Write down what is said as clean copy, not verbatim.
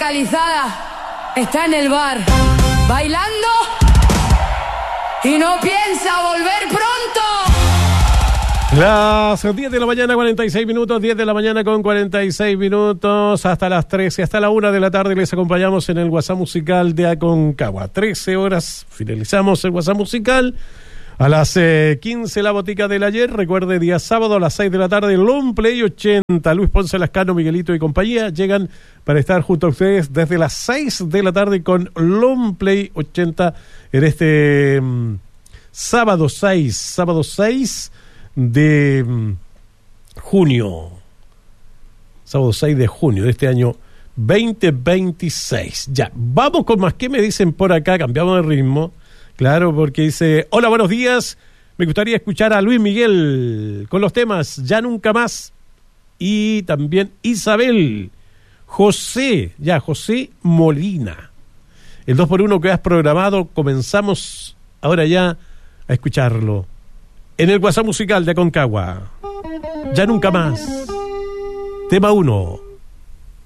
hospitalizada está en el bar, bailando y no piensa volver pronto. Las 10 de la mañana, 46 minutos, 10 de la mañana con 46 minutos, hasta las 13, hasta la 1 de la tarde les acompañamos en el WhatsApp musical de Aconcagua. 13 horas, finalizamos el WhatsApp musical. A las 15 la botica del ayer, recuerde, día sábado a las 6 de la tarde, Long Play 80, Luis Ponce Lascano, Miguelito y compañía, llegan para estar junto a ustedes desde las 6 de la tarde con Long Play 80 en este sábado 6 de junio, sábado 6 de junio de este año 2026. Ya, vamos con más. ¿Qué me dicen por acá? Cambiamos de ritmo. Claro, porque dice, hola, buenos días, me gustaría escuchar a Luis Miguel con los temas Ya Nunca Más y también Isabel, José Molina. El 2x1 que has programado, comenzamos ahora ya a escucharlo en el WhatsApp musical de Aconcagua. Ya Nunca Más, tema 1.